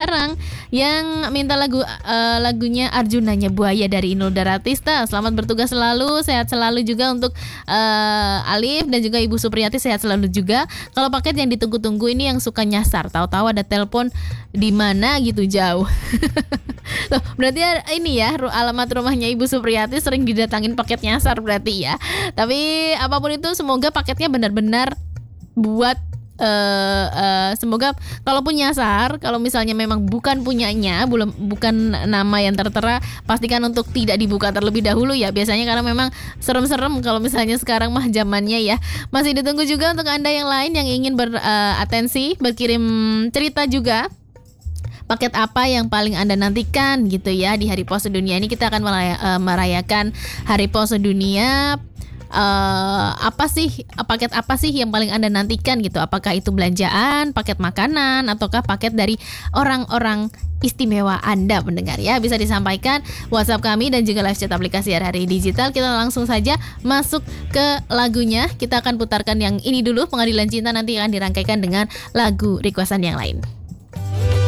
sekarang yang minta lagunya Arjunanya Buaya dari Inul Daratista. Selamat bertugas selalu, sehat selalu juga untuk Alif dan juga Ibu Supriyati, sehat selalu juga. Kalau paket yang ditunggu-tunggu ini yang suka nyasar, tahu-tahu ada telepon di mana gitu jauh. Loh, berarti ini ya alamat rumahnya Ibu Supriyati sering didatangin paket nyasar berarti ya. Tapi apapun itu semoga paketnya benar-benar buat semoga kalaupun nyasar, kalau misalnya memang bukan punyanya, bukan nama yang tertera, pastikan untuk tidak dibuka terlebih dahulu ya. Biasanya karena memang serem-serem kalau misalnya sekarang mah zamannya ya. Masih ditunggu juga untuk Anda yang lain yang ingin beratensi, berkirim cerita juga. Paket apa yang paling Anda nantikan gitu ya di Hari Pos Sedunia ini. Kita akan merayakan Hari Pos Sedunia. Paket apa sih yang paling Anda nantikan gitu? Apakah itu belanjaan, paket makanan, ataukah paket dari orang-orang istimewa Anda pendengar ya? Bisa disampaikan WhatsApp kami dan juga live chat aplikasi RRI Digital. Kita langsung saja masuk ke lagunya. Kita akan putarkan yang ini dulu, Pengadilan Cinta, nanti akan dirangkaikan dengan lagu requestan yang lain.